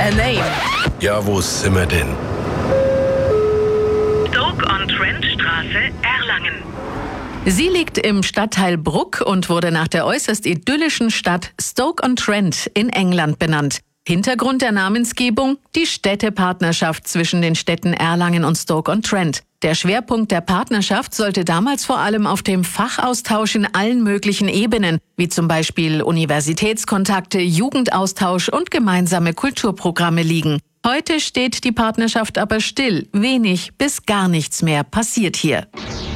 a Name. Ja, wo sind wir denn? Stoke-on-Trent-Straße, Erlangen. Sie liegt im Stadtteil Bruck und wurde nach der äußerst idyllischen Stadt Stoke-on-Trent in England benannt. Hintergrund der Namensgebung: die Städtepartnerschaft zwischen den Städten Erlangen und Stoke-on-Trent. Der Schwerpunkt der Partnerschaft sollte damals vor allem auf dem Fachaustausch in allen möglichen Ebenen, wie zum Beispiel Universitätskontakte, Jugendaustausch und gemeinsame Kulturprogramme liegen. Heute steht die Partnerschaft aber still. Wenig bis gar nichts mehr passiert hier.